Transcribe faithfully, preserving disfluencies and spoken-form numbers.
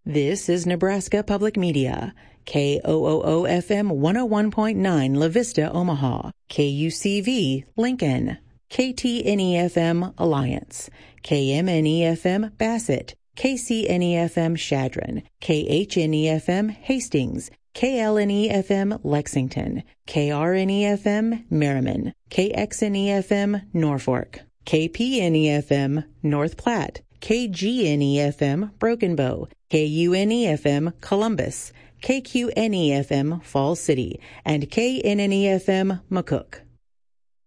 This is Nebraska Public Media. K O O O F M one oh one point nine La Vista, Omaha. K U C V, Lincoln. K T N E F M, Alliance. K M N E F M, Bassett. K C N E F M, Chadron. K H N E F M, Hastings. K L N E F M, Lexington. K R N E F M, Merriman. K X N E F M, Norfolk. K P N E F M, North Platte. K G N E F M, Broken Bow. K U N E F M, Columbus. K Q N E F M, Falls City. And K N N E F M, McCook.